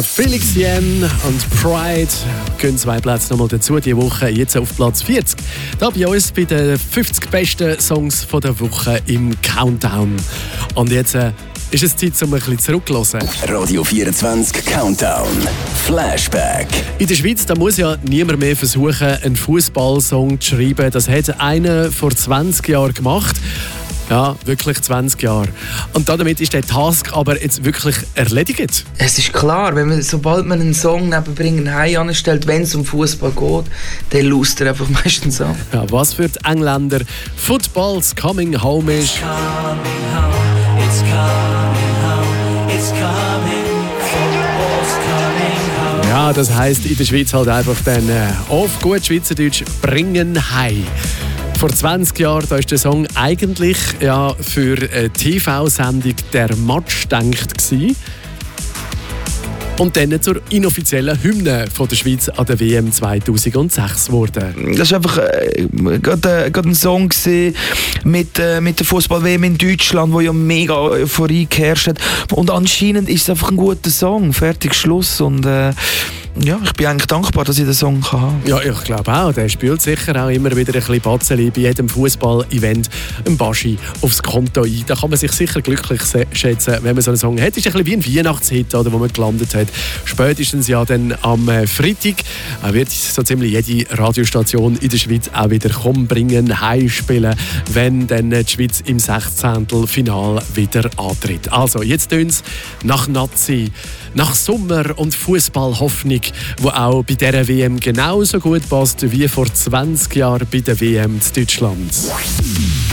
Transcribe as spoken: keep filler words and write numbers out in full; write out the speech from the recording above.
Felix Jen und Pride gehen zwei Plätze nochmal dazu diese Woche, jetzt auf Platz vierzig. Da bei uns bei den fünfzig besten Songs von der Woche im Countdown. Und jetzt äh, ist es Zeit, um ein bisschen zurückzuhören. Radio vierundzwanzig Countdown. Flashback. In der Schweiz da muss ja niemand mehr versuchen, einen Fußballsong zu schreiben. Das hat einer vor zwanzig Jahren gemacht. Ja, wirklich zwanzig Jahre. Und damit ist der Task aber jetzt wirklich erledigt. Es ist klar, wenn man, sobald man einen Song neben Bringen Heim anstellt, wenn es um Fußball geht, dann lust er einfach meistens an. Ja, was für die Engländer Football's coming home ist. It's coming home, it's coming home, it's coming, football's coming home. Ja, das heisst in der Schweiz halt einfach dann äh, auf gut Schweizerdeutsch Bringen Heim. Vor zwanzig Jahren da ist der Song eigentlich ja, für eine T V-Sendung «Der Match» gedacht gewesen. Und dann zur inoffiziellen Hymne von der Schweiz an der W M zweitausendsechs geworden. Das war einfach äh, gerade, äh, gerade ein Song mit, äh, mit der Fußball-W M in Deutschland, wo ja mega Euphorie geherrscht hat. Und anscheinend ist es einfach ein guter Song. Fertig, Schluss. Und äh, ja, ich bin eigentlich dankbar, dass ich den Song haben kann. Ja, ich glaube auch. Der spielt sicher auch immer wieder ein bisschen Batzeli bei jedem Fußball-Event ein Baschi aufs Konto ein. Da kann man sich sicher glücklich schätzen, wenn man so einen Song hat. Das ist ein bisschen wie ein Weihnachtshit, oder, wo man gelandet hat. Spätestens ja dann am Freitag wird so ziemlich jede Radiostation in der Schweiz auch wieder «Komm, bringen, heim» spielen, wenn dann die Schweiz im Sechzehntelfinal wieder antritt. Also, jetzt tun es nach Nazi, nach Sommer und Fußballhoffnung, die auch bei dieser W M genauso gut passt wie vor zwanzig Jahren bei der W M in Deutschland.